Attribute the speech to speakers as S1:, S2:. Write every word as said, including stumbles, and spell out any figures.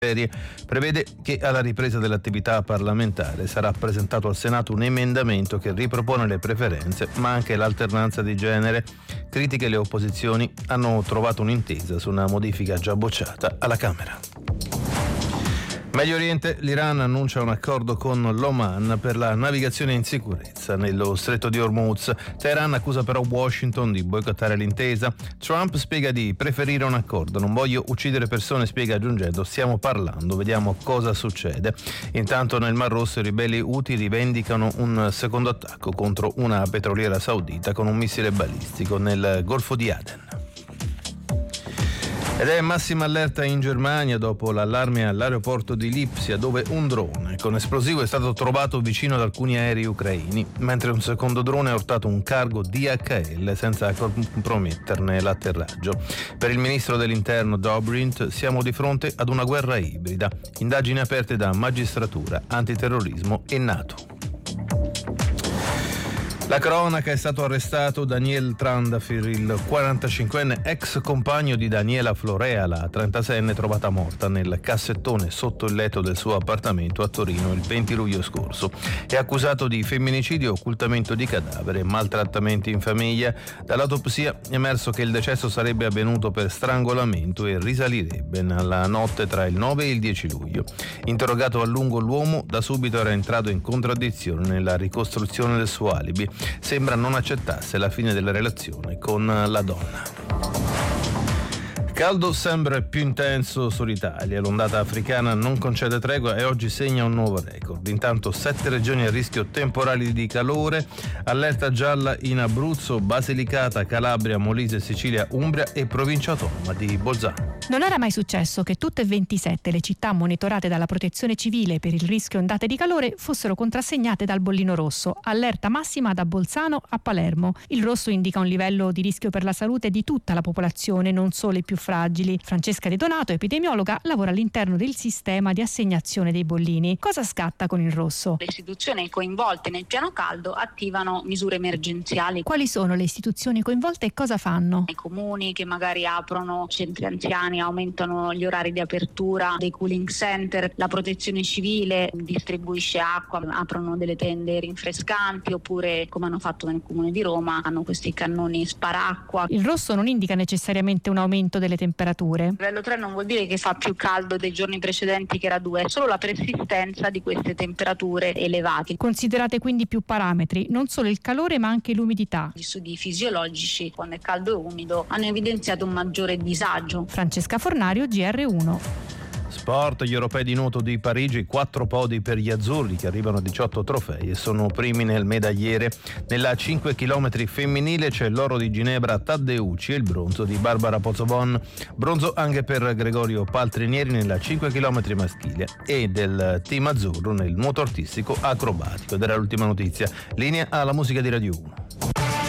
S1: prevede che alla ripresa dell'attività parlamentare sarà presentato al Senato un emendamento che ripropone le preferenze ma anche l'alternanza di genere. Critiche e le opposizioni hanno trovato un'intesa su una modifica già bocciata alla Camera. Medio Oriente, l'Iran annuncia un accordo con l'Oman per la navigazione in sicurezza nello stretto di Hormuz. Teheran accusa però Washington di boicottare l'intesa. Trump spiega di preferire un accordo. Non voglio uccidere persone, spiega aggiungendo: stiamo parlando, vediamo cosa succede. Intanto nel Mar Rosso i ribelli Houthi rivendicano un secondo attacco contro una petroliera saudita con un missile balistico nel Golfo di Aden. Ed è massima allerta in Germania dopo l'allarme all'aeroporto di Lipsia, dove un drone con esplosivo è stato trovato vicino ad alcuni aerei ucraini, mentre un secondo drone ha urtato un cargo D H L senza comprometterne l'atterraggio. Per il ministro dell'interno Dobrindt siamo di fronte ad una guerra ibrida, indagini aperte da magistratura, antiterrorismo e NATO. La cronaca: è stato arrestato Daniel Trandafir, il quarantacinquenne ex compagno di Daniela Florea, la trentaseienne trovata morta nel cassettone sotto il letto del suo appartamento a Torino il venti luglio scorso. È accusato di femminicidio, occultamento di cadavere e maltrattamenti in famiglia. Dall'autopsia è emerso che il decesso sarebbe avvenuto per strangolamento e risalirebbe alla notte tra il nove e il dieci luglio. Interrogato a lungo, l'uomo da subito era entrato in contraddizione nella ricostruzione del suo alibi. Sembra non accettasse la fine della relazione con la donna. Caldo sempre più intenso sull'Italia. L'ondata africana non concede tregua e oggi segna un nuovo record. Intanto sette regioni a rischio temporali di calore, allerta gialla in Abruzzo, Basilicata, Calabria, Molise, Sicilia, Umbria e provincia autonoma di Bolzano.
S2: Non era mai successo che tutte e ventisette le città monitorate dalla Protezione Civile per il rischio ondate di calore fossero contrassegnate dal bollino rosso, allerta massima da Bolzano a Palermo. Il rosso indica un livello di rischio per la salute di tutta la popolazione, non solo i più fragili. Francesca De Donato, epidemiologa, lavora all'interno del sistema di assegnazione dei bollini. Cosa scatta con il rosso?
S3: Le istituzioni coinvolte nel piano caldo attivano misure emergenziali.
S2: Quali sono le istituzioni coinvolte e cosa fanno?
S3: I comuni che magari aprono centri anziani, aumentano gli orari di apertura dei cooling center, la Protezione Civile distribuisce acqua, aprono delle tende rinfrescanti, oppure, come hanno fatto nel comune di Roma, hanno questi cannoni sparacqua.
S2: Il rosso non indica necessariamente un aumento delle temperature.
S3: Il livello tre non vuol dire che fa più caldo dei giorni precedenti che era due, è solo la persistenza di queste temperature elevate.
S2: Considerate quindi più parametri, non solo il calore ma anche l'umidità.
S3: Gli studi fisiologici, quando è caldo e umido, hanno evidenziato un maggiore disagio.
S2: Francesca Fornario, G R uno.
S1: Sport, gli europei di nuoto di Parigi, quattro podi per gli azzurri che arrivano a diciotto trofei e sono primi nel medagliere. Nella cinque chilometri femminile c'è l'oro di Ginebra Taddeucci e il bronzo di Barbara Pozzobon. Bronzo anche per Gregorio Paltrinieri nella cinque chilometri maschile e del team azzurro nel nuoto artistico acrobatico. Ed era l'ultima notizia. Linea alla musica di Radio uno.